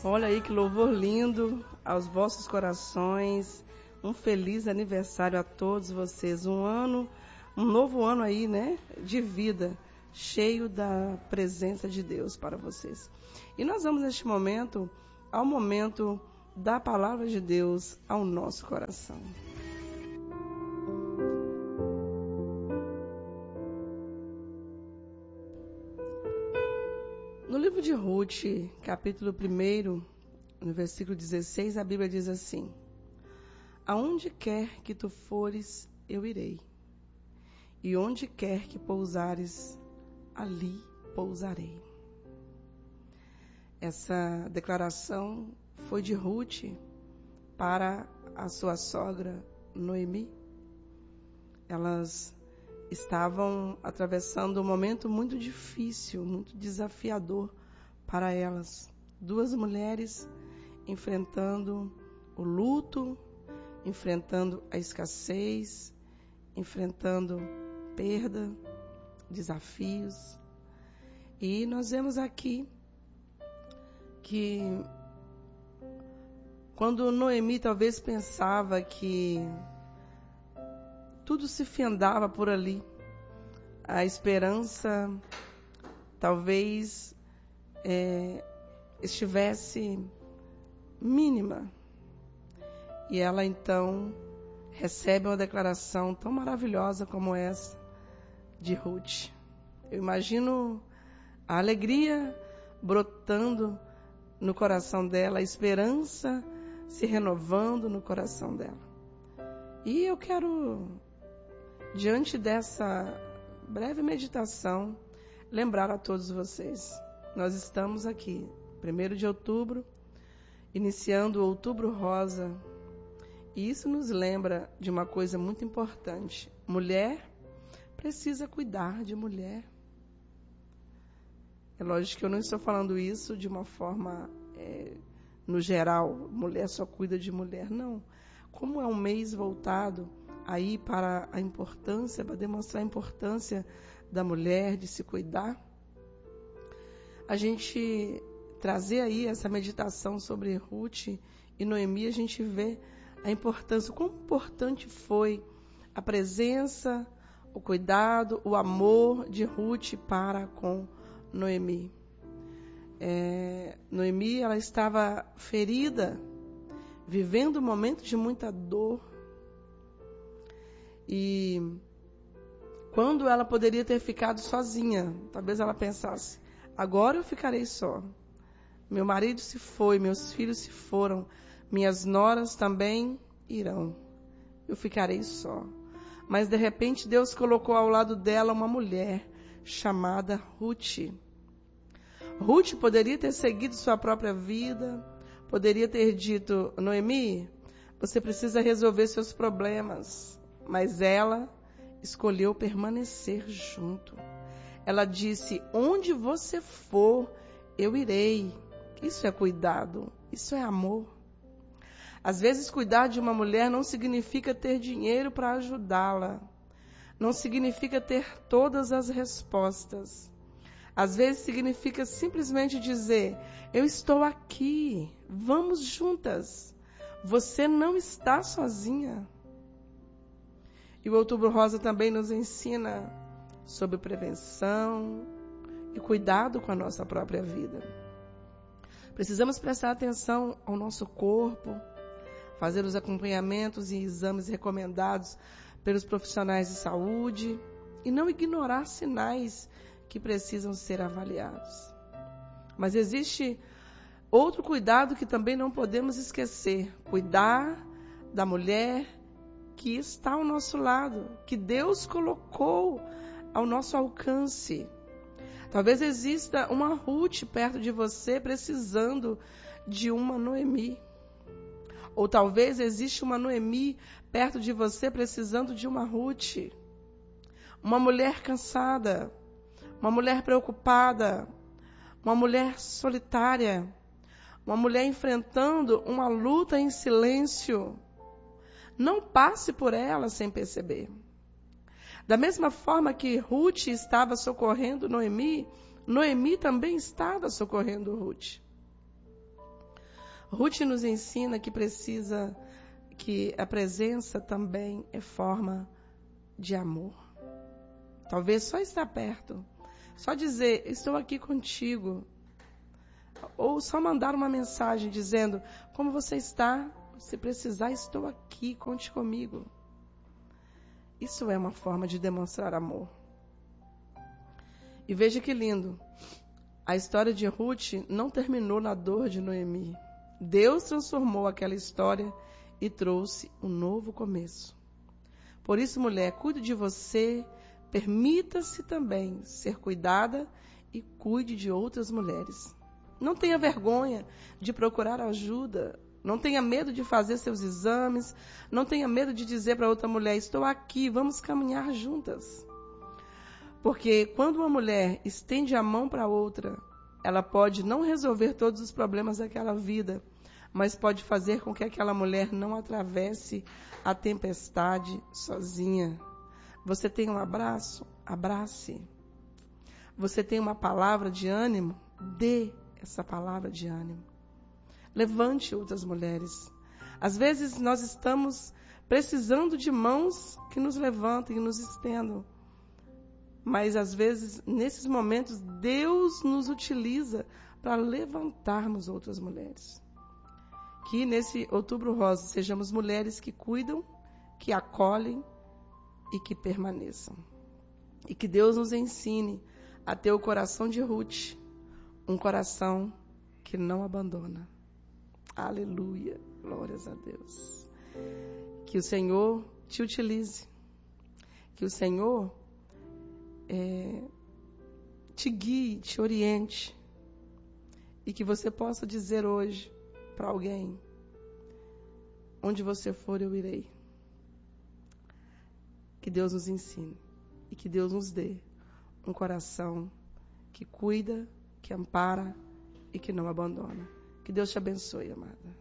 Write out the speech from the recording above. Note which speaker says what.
Speaker 1: Olha aí que louvor lindo aos vossos corações. Um feliz aniversário a todos vocês. Um novo ano aí, né? De vida, cheio da presença de Deus para vocês. E nós vamos neste momento ao momento da palavra de Deus ao nosso coração. No livro de Ruth, capítulo 1, no versículo 16, a Bíblia diz assim: aonde quer que tu fores, eu irei, e onde quer que pousares, ali pousarei. Essa declaração foi de Ruth para a sua sogra Noemi. Elas estavam atravessando um momento muito difícil, muito desafiador para elas. Duas mulheres enfrentando o luto, enfrentando a escassez, enfrentando perda, desafios. E nós vemos aqui que quando Noemi talvez pensava que tudo se findava por ali, a esperança talvez estivesse mínima. E ela então recebe uma declaração tão maravilhosa como essa de Ruth. Eu imagino a alegria brotando no coração dela, a esperança se renovando no coração dela. E eu quero, diante dessa breve meditação, lembrar a todos vocês. Nós estamos aqui, 1º de outubro, iniciando o Outubro Rosa. E isso nos lembra de uma coisa muito importante. Mulher precisa cuidar de mulher. É lógico que eu não estou falando isso de uma forma, no geral, mulher só cuida de mulher. Não. Como é um mês voltado aí para a importância, para demonstrar a importância da mulher, de se cuidar, a gente trazer aí essa meditação sobre Ruth e Noemi, a gente vê a importância, o quão importante foi a presença, o cuidado, o amor de Ruth para com Noemi. Noemi, ela estava ferida, vivendo um momento de muita dor. E quando ela poderia ter ficado sozinha, talvez ela pensasse: agora eu ficarei só. Meu marido se foi, meus filhos se foram, minhas noras também irão. Eu ficarei só. Mas de repente Deus colocou ao lado dela uma mulher chamada Ruth. Ruth poderia ter seguido sua própria vida, poderia ter dito: Noemi, você precisa resolver seus problemas. Mas ela escolheu permanecer junto. Ela disse: onde você for, eu irei. Isso é cuidado, isso é amor. Às vezes, cuidar de uma mulher não significa ter dinheiro para ajudá-la. Não significa ter todas as respostas. Às vezes, significa simplesmente dizer: eu estou aqui, vamos juntas. Você não está sozinha. E o Outubro Rosa também nos ensina sobre prevenção e cuidado com a nossa própria vida. Precisamos prestar atenção ao nosso corpo, fazer os acompanhamentos e exames recomendados pelos profissionais de saúde e não ignorar sinais que precisam ser avaliados. Mas existe outro cuidado que também não podemos esquecer: cuidar da mulher que está ao nosso lado, que Deus colocou ao nosso alcance. Talvez exista uma Ruth perto de você precisando de uma Noemi. Ou talvez exista uma Noemi perto de você precisando de uma Ruth. Uma mulher cansada, uma mulher preocupada, uma mulher solitária, uma mulher enfrentando uma luta em silêncio. Não passe por ela sem perceber. Da mesma forma que Ruth estava socorrendo Noemi, Noemi também estava socorrendo Ruth. Ruth nos ensina que a presença também é forma de amor. Talvez só estar perto, só dizer, estou aqui contigo. Ou só mandar uma mensagem dizendo, como você está? Se precisar, estou aqui, conte comigo. Isso é uma forma de demonstrar amor. E veja que lindo. A história de Ruth não terminou na dor de Noemi. Deus transformou aquela história e trouxe um novo começo. Por isso, mulher, cuide de você, permita-se também ser cuidada e cuide de outras mulheres. Não tenha vergonha de procurar ajuda. Não tenha medo de fazer seus exames. Não tenha medo de dizer para outra mulher, estou aqui, vamos caminhar juntas. Porque quando uma mulher estende a mão para outra, ela pode não resolver todos os problemas daquela vida, mas pode fazer com que aquela mulher não atravesse a tempestade sozinha. Você tem um abraço? Abrace. Você tem uma palavra de ânimo? Dê essa palavra de ânimo. Levante outras mulheres. Às vezes nós estamos precisando de mãos que nos levantem e nos estendam. Mas às vezes, nesses momentos, Deus nos utiliza para levantarmos outras mulheres. Que nesse Outubro Rosa sejamos mulheres que cuidam, que acolhem e que permaneçam. E que Deus nos ensine a ter o coração de Ruth, um coração que não abandona. Aleluia, glórias a Deus. Que o Senhor te utilize. Que o Senhor te guie, te oriente. E que você possa dizer hoje para alguém, onde você for eu irei. Que Deus nos ensine e que Deus nos dê um coração que cuida, que ampara e que não abandona. Que Deus te abençoe, amada.